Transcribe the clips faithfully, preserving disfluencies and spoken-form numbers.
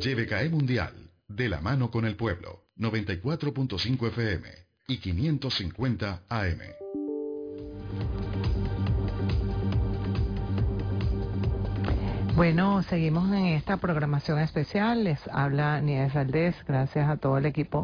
Y V K E Mundial, de la mano con el pueblo, noventa y cuatro punto cinco F M y quinientos cincuenta A M. Bueno, seguimos en esta programación especial. Les habla Nieves Valdés, gracias a todo el equipo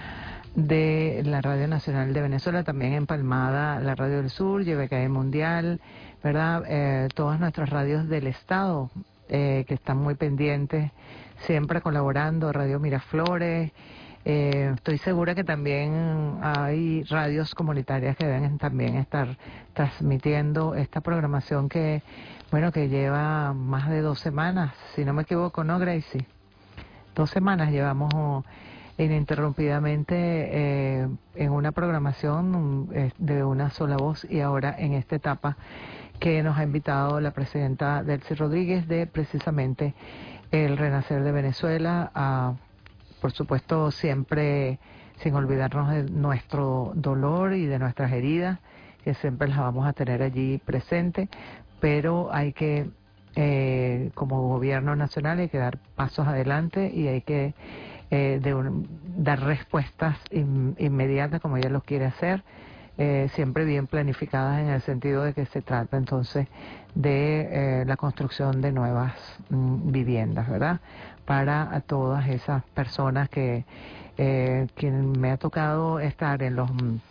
de la Radio Nacional de Venezuela, también empalmada la Radio del Sur, Y V K E Mundial, ¿verdad? Eh, todas nuestras radios del Estado eh, que están muy pendientes, siempre colaborando, Radio Miraflores. Eh, estoy segura que también hay radios comunitarias que deben también estar transmitiendo esta programación que, bueno, que lleva más de dos semanas, si no me equivoco, ¿no, Gracie? Dos semanas llevamos ininterrumpidamente eh, en una programación eh, de una sola voz, y ahora en esta etapa que nos ha invitado la presidenta Delcy Rodríguez de precisamente el Renacer de Venezuela, a, por supuesto, siempre sin olvidarnos de nuestro dolor y de nuestras heridas, que siempre las vamos a tener allí presente, pero hay que, eh, como gobierno nacional, hay que dar pasos adelante y hay que eh, de un, dar respuestas in, inmediatas como ella lo quiere hacer, eh, siempre bien planificadas, en el sentido de que se trata entonces de eh, la construcción de nuevas mm, viviendas, ¿verdad? Para a todas esas personas que, eh, quien me ha tocado estar en los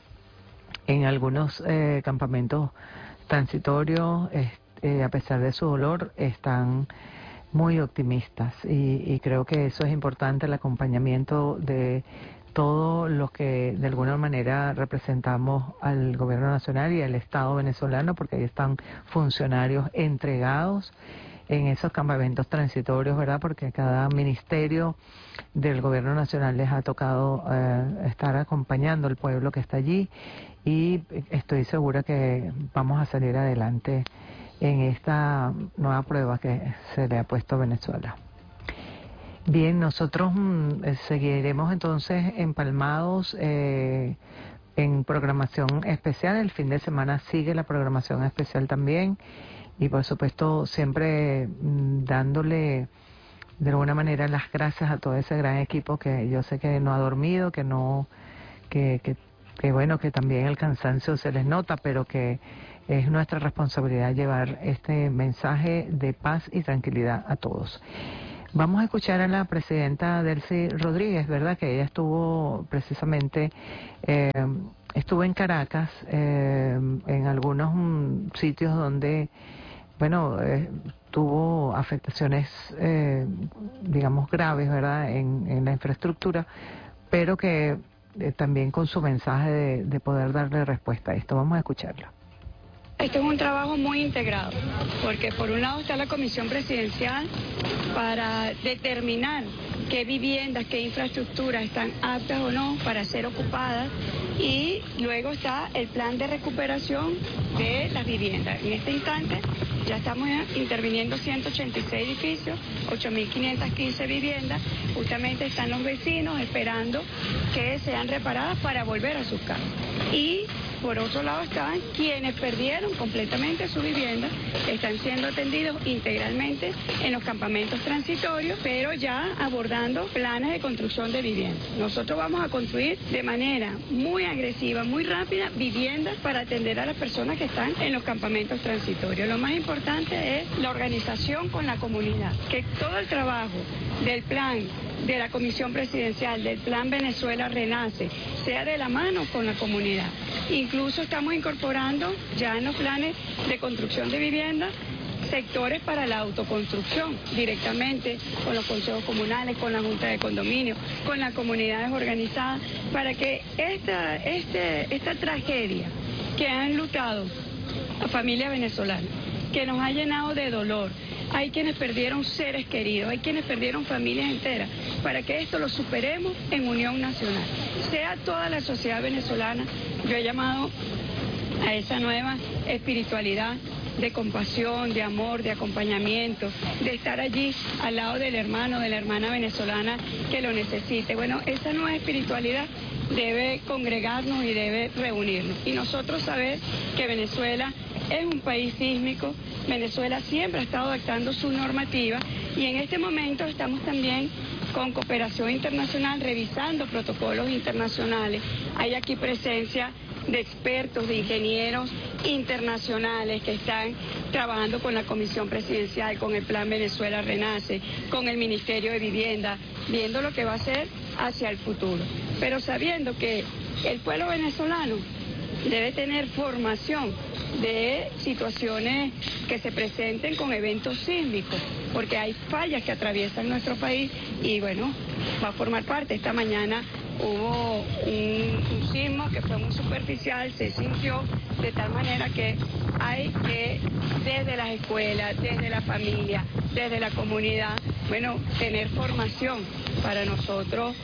en algunos eh, campamentos transitorios, eh, a pesar de su dolor, están muy optimistas, y, y creo que eso es importante, el acompañamiento de todos los que de alguna manera representamos al gobierno nacional y al Estado venezolano, porque ahí están funcionarios entregados en esos campamentos transitorios, ¿verdad? Porque cada ministerio del gobierno nacional les ha tocado eh, estar acompañando al pueblo que está allí, y estoy segura que vamos a salir adelante en esta nueva prueba que se le ha puesto a Venezuela. Bien, nosotros mm, seguiremos entonces empalmados eh, en programación especial. El fin de semana sigue la programación especial también, y por supuesto siempre mm, dándole de alguna manera las gracias a todo ese gran equipo que yo sé que no ha dormido, que no, que, que, que bueno, que también el cansancio se les nota, pero que es nuestra responsabilidad llevar este mensaje de paz y tranquilidad a todos. Vamos a escuchar a la presidenta Delcy Rodríguez, ¿verdad? Que ella estuvo precisamente, eh, estuvo en Caracas, eh, en algunos um, sitios donde, bueno, eh, tuvo afectaciones, eh, digamos, graves, ¿verdad? En, en la infraestructura, pero que eh, también con su mensaje de, de poder darle respuesta a esto. Vamos a escucharla. Este es un trabajo muy integrado, porque por un lado está la Comisión Presidencial para determinar qué viviendas, qué infraestructuras están aptas o no para ser ocupadas, y luego está el plan de recuperación de las viviendas. En este instante ya estamos interviniendo ciento ochenta y seis edificios, ocho mil quinientas quince viviendas. Justamente están los vecinos esperando que sean reparadas para volver a sus casas. Y por otro lado están quienes perdieron completamente su vivienda, están siendo atendidos integralmente en los campamentos transitorios, pero ya abordando planes de construcción de viviendas. Nosotros vamos a construir de manera muy agresiva, muy rápida, viviendas para atender a las personas que están en los campamentos transitorios. Lo más importante es la organización con la comunidad, que todo el trabajo del plan de la Comisión Presidencial, del Plan Venezuela Renace, sea de la mano con la comunidad. Incluso estamos incorporando ya en los planes de construcción de viviendas sectores para la autoconstrucción, directamente con los consejos comunales, con la Junta de Condominio, con las comunidades organizadas, para que esta, este, esta tragedia que han lutado a familias venezolanas, que nos ha llenado de dolor, hay quienes perdieron seres queridos, hay quienes perdieron familias enteras, para que esto lo superemos en unión nacional. Sea toda la sociedad venezolana, yo he llamado a esa nueva espiritualidad de compasión, de amor, de acompañamiento, de estar allí al lado del hermano, de la hermana venezolana que lo necesite. Bueno, esa nueva espiritualidad debe congregarnos y debe reunirnos. Y nosotros saber que Venezuela es un país sísmico, Venezuela siempre ha estado adaptando su normativa, y en este momento estamos también con cooperación internacional, revisando protocolos internacionales. Hay aquí presencia de expertos, de ingenieros internacionales que están trabajando con la Comisión Presidencial, con el Plan Venezuela Renace, con el Ministerio de Vivienda, viendo lo que va a ser hacia el futuro. Pero sabiendo que el pueblo venezolano debe tener formación de situaciones que se presenten con eventos sísmicos, porque hay fallas que atraviesan nuestro país y bueno, va a formar parte. Esta mañana hubo un, un sismo que fue muy superficial, se sintió de tal manera que hay que desde las escuelas, desde la familia, desde la comunidad, bueno, tener formación para nosotros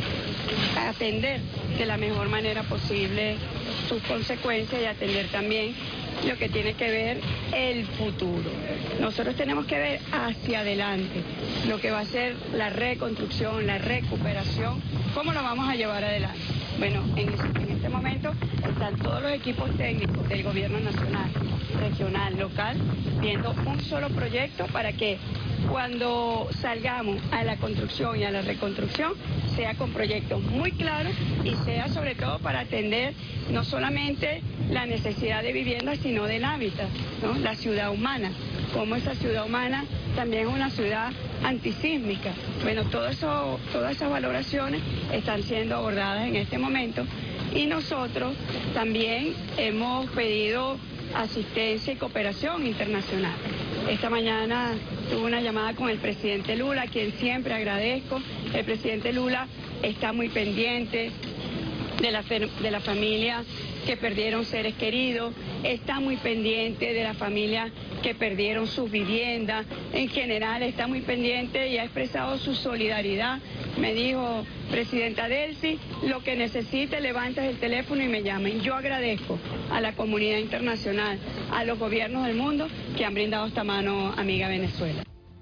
atender de la mejor manera posible sus consecuencias y atender también lo que tiene que ver el futuro. Nosotros tenemos que ver hacia adelante lo que va a ser la reconstrucción, la recuperación, cómo lo vamos a llevar adelante. Bueno, en, en este momento están todos los equipos técnicos del gobierno nacional, regional, local, viendo un solo proyecto para que cuando salgamos a la construcción y a la reconstrucción sea con proyectos muy claros y sea sobre todo para atender no solamente la necesidad de vivienda, sino del hábitat, ¿no? La ciudad humana, como esa ciudad humana también es una ciudad antisísmica. Bueno, todo eso, todas esas valoraciones están siendo abordadas en este momento y nosotros también hemos pedido asistencia y cooperación internacional. Esta mañana tuve una llamada con el presidente Lula, a quien siempre agradezco. El presidente Lula está muy pendiente de la, de la familia que perdieron seres queridos, está muy pendiente de la familia que perdieron sus viviendas, en general está muy pendiente y ha expresado su solidaridad. Me dijo, presidenta Delcy, lo que necesite levantas el teléfono y me llamen. Yo agradezco a la comunidad internacional, a los gobiernos del mundo que han brindado esta mano amiga a Venezuela.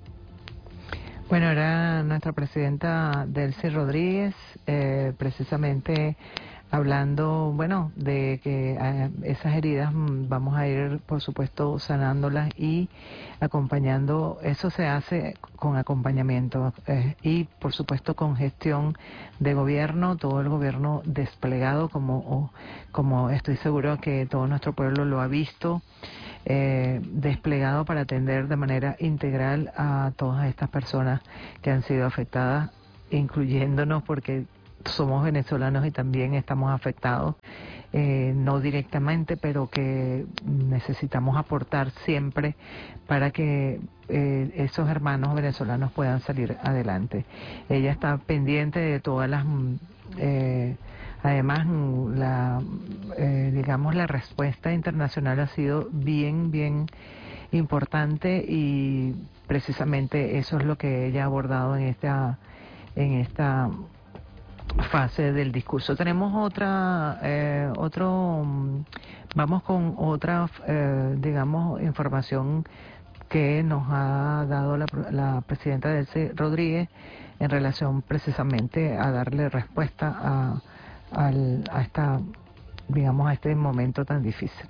Bueno, era nuestra presidenta Delcy Rodríguez, eh, precisamente hablando, bueno, de que eh, esas heridas vamos a ir, por supuesto, sanándolas y acompañando. Eso se hace con acompañamiento eh, y, por supuesto, con gestión de gobierno, todo el gobierno desplegado, como, o, como estoy seguro que todo nuestro pueblo lo ha visto, eh, desplegado para atender de manera integral a todas estas personas que han sido afectadas, incluyéndonos, porque somos venezolanos y también estamos afectados, eh, no directamente, pero que necesitamos aportar siempre para que eh, esos hermanos venezolanos puedan salir adelante. Ella está pendiente de todas las, eh, además, la, eh, digamos, la respuesta internacional ha sido bien, bien importante y precisamente eso es lo que ella ha abordado en esta, en esta fase del discurso. Tenemos otra, eh, otro, vamos con otra, eh, digamos, información que nos ha dado la, la presidenta Delcy Rodríguez en relación precisamente a darle respuesta a, a, a esta, digamos, a este momento tan difícil.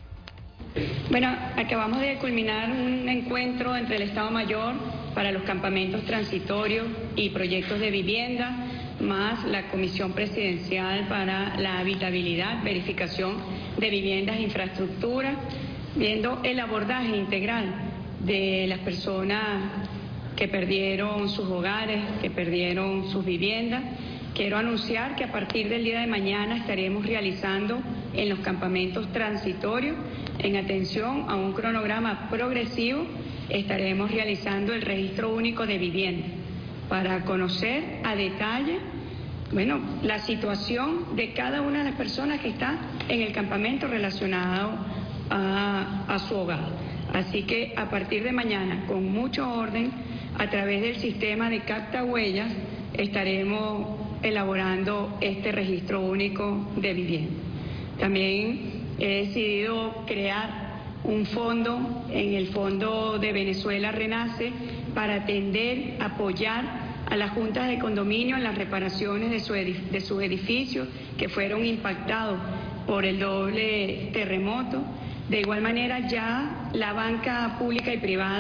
Bueno, acabamos de culminar un encuentro entre el Estado Mayor para los campamentos transitorios y proyectos de vivienda, más la Comisión Presidencial para la Habitabilidad, Verificación de Viviendas e Infraestructura, viendo el abordaje integral de las personas que perdieron sus hogares, que perdieron sus viviendas. Quiero anunciar que a partir del día de mañana estaremos realizando en los campamentos transitorios, en atención a un cronograma progresivo, estaremos realizando el registro único de vivienda para conocer a detalle, bueno, la situación de cada una de las personas que está en el campamento relacionado a, a su hogar. Así que a partir de mañana, con mucho orden, a través del sistema de capta huellas, estaremos elaborando este registro único de vivienda. También he decidido crear un fondo en el Fondo de Venezuela Renace para atender, apoyar a las juntas de condominio en las reparaciones de, su edif- de sus edificios que fueron impactados por el doble terremoto. De igual manera, ya la banca pública y privada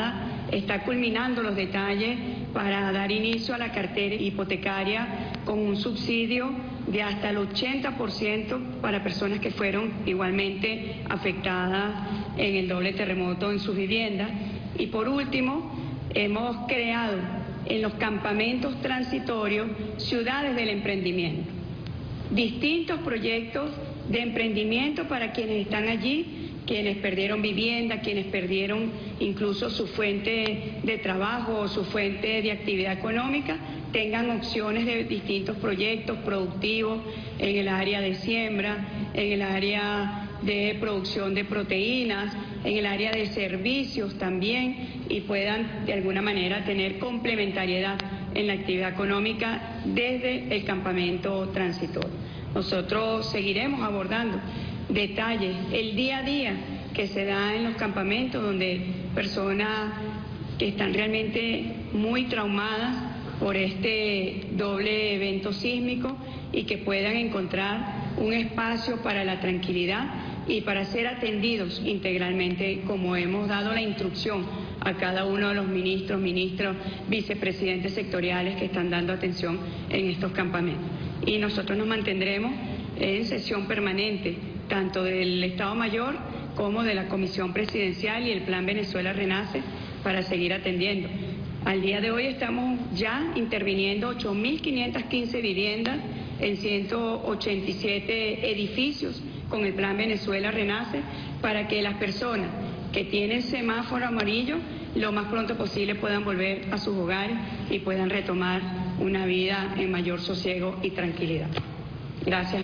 está culminando los detalles para dar inicio a la cartera hipotecaria con un subsidio de hasta el ochenta por ciento para personas que fueron igualmente afectadas en el doble terremoto en sus viviendas. Y por último, hemos creado en los campamentos transitorios ciudades del emprendimiento, distintos proyectos de emprendimiento para quienes están allí, quienes perdieron vivienda, quienes perdieron incluso su fuente de trabajo o su fuente de actividad económica, tengan opciones de distintos proyectos productivos en el área de siembra, en el área de producción de proteínas, en el área de servicios también, y puedan de alguna manera tener complementariedad en la actividad económica desde el campamento transitorio. Nosotros seguiremos abordando detalles, el día a día que se da en los campamentos, donde personas que están realmente muy traumadas por este doble evento sísmico y que puedan encontrar un espacio para la tranquilidad y para ser atendidos integralmente, como hemos dado la instrucción a cada uno de los ministros, ministros, vicepresidentes sectoriales que están dando atención en estos campamentos. Y nosotros nos mantendremos en sesión permanente, tanto del Estado Mayor como de la Comisión Presidencial y el Plan Venezuela Renace, para seguir atendiendo. Al día de hoy estamos ya interviniendo ocho mil quinientas quince viviendas en ciento ochenta y siete edificios con el Plan Venezuela Renace, para que las personas que tienen semáforo amarillo lo más pronto posible puedan volver a sus hogares y puedan retomar una vida en mayor sosiego y tranquilidad. Gracias.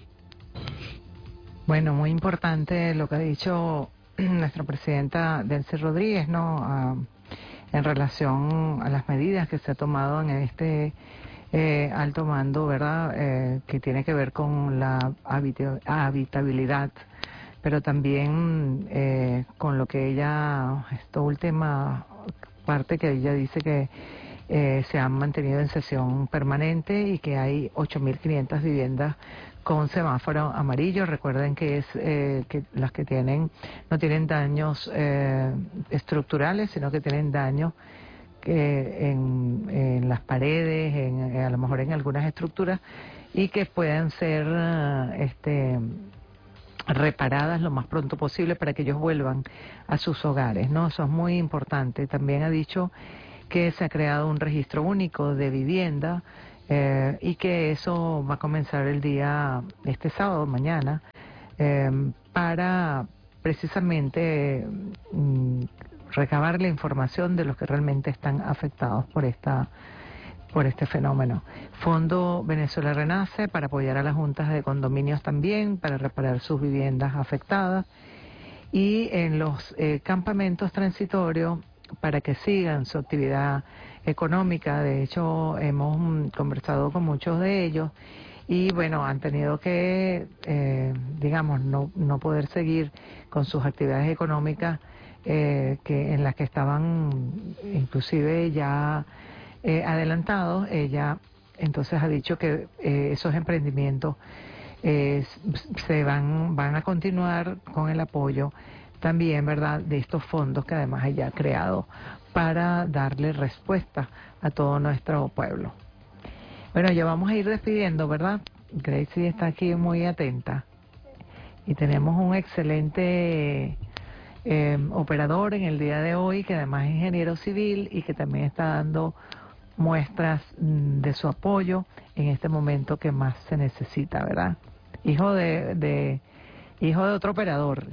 Bueno, muy importante lo que ha dicho nuestra presidenta Delcy Rodríguez, ¿no? Ah, en relación a las medidas que se ha tomado en este eh, alto mando, ¿verdad? Eh, que tiene que ver con la habita habitabilidad, pero también eh, con lo que ella, esta última parte que ella dice que eh, se han mantenido en sesión permanente y que hay ocho mil quinientas viviendas con semáforo amarillo. Recuerden que es eh, que las que tienen no tienen daños eh, estructurales, sino que tienen daños que en, en las paredes, en, a lo mejor en algunas estructuras, y que puedan ser uh, este reparadas lo más pronto posible para que ellos vuelvan a sus hogares, ¿no? Eso es muy importante. También ha dicho que se ha creado un registro único de vivienda, Eh, y que eso va a comenzar el día, este sábado, mañana, eh, para precisamente mm, recabar la información de los que realmente están afectados por esta por este fenómeno. Fondo Venezuela Renace para apoyar a las juntas de condominios también, para reparar sus viviendas afectadas, y en los eh, campamentos transitorios para que sigan su actividad económica. De hecho, hemos mm, conversado con muchos de ellos y bueno, han tenido que, eh, digamos, no, no poder seguir con sus actividades económicas eh, que en las que estaban inclusive ya eh, adelantados. Ella entonces ha dicho que eh, esos emprendimientos eh, se van, van a continuar con el apoyo también, ¿verdad?, de estos fondos que además ella ha creado para darle respuesta a todo nuestro pueblo. Bueno, ya vamos a ir despidiendo, ¿verdad? Gracie está aquí muy atenta. Y tenemos un excelente eh, operador en el día de hoy, que además es ingeniero civil y que también está dando muestras mm, de su apoyo en este momento que más se necesita, ¿verdad? Hijo de... de Hijo de otro operador,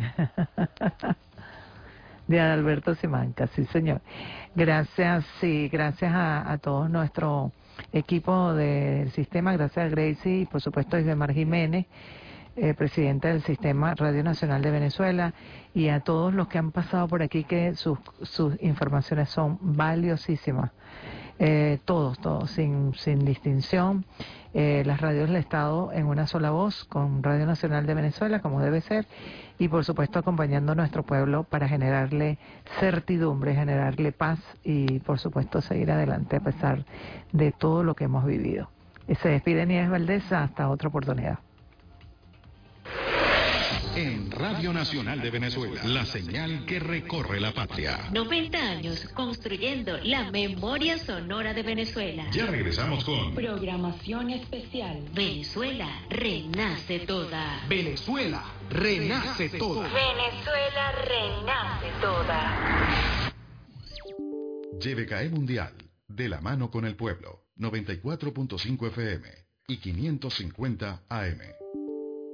de Alberto Simanca, sí señor. Gracias, sí, gracias a, a todo nuestro equipo del sistema, gracias a Gracie y por supuesto a Isbemar Jiménez, eh, presidenta del Sistema Radio Nacional de Venezuela, y a todos los que han pasado por aquí, que sus, sus informaciones son valiosísimas. Eh, todos, todos, sin, sin distinción. Eh, las radios del Estado en una sola voz, con Radio Nacional de Venezuela, como debe ser, y por supuesto acompañando a nuestro pueblo para generarle certidumbre, generarle paz y por supuesto seguir adelante a pesar de todo lo que hemos vivido. Y se despide Nieves Valdés, hasta otra oportunidad. en Radio Nacional de Venezuela, la señal que recorre la patria. noventa años construyendo la memoria sonora de Venezuela. Ya regresamos con programación especial. Venezuela renace toda. Venezuela renace toda. Venezuela renace toda. Y V K E Mundial, de la mano con el pueblo, noventa y cuatro punto cinco F M y quinientos cincuenta A M.